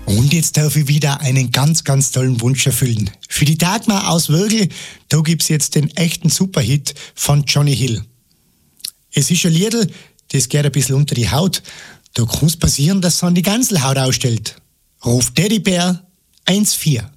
Und jetzt darf ich wieder einen ganz, ganz tollen Wunsch erfüllen. Für die Dagmar aus Wörgl, da gibt's jetzt den echten Superhit von Johnny Hill. Es ist ein Liedl, das geht ein bisschen unter die Haut. Da kann's passieren, dass es an die Ganselhaut ausstellt. Ruf Teddybär 14.